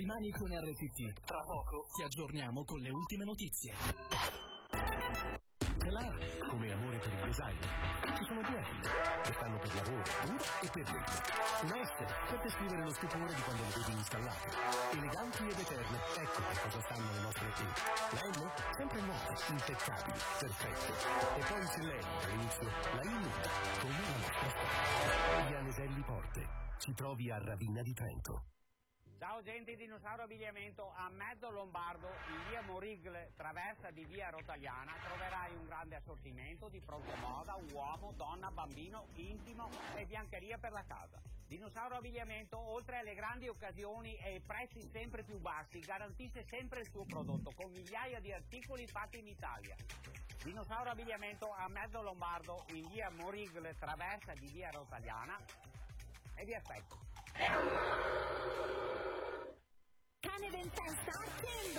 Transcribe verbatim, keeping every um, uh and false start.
Rimani con R T T. Tra poco ti aggiorniamo con le ultime notizie. Telar, come amore per il design. Ci sono due L, che stanno per lavoro, duro e per dentro. Una S per descrivere lo stupore di quando le vedi installate. Eleganti ed eterne, ecco che cosa stanno le nostre E. La N, sempre nuova, impeccabili, perfette. E poi c'è l'E all'inizio, la I muta, come la nostra storia. Vianeselli Porte, ci trovi a Ravenna di Trento. Ciao gente di Dinosauro Abbigliamento, a Mezzo Lombardo, in via Morigle, traversa di via Rotagliana, troverai un grande assortimento di pronto moda, uomo, donna, bambino, intimo e biancheria per la casa. Dinosauro Abbigliamento, oltre alle grandi occasioni e prezzi sempre più bassi, garantisce sempre il suo prodotto con migliaia di articoli fatti in Italia. Dinosauro Abbigliamento a Mezzo Lombardo, in via Morigle, traversa di via Rotagliana, e vi aspetto. Cane del testa, attento!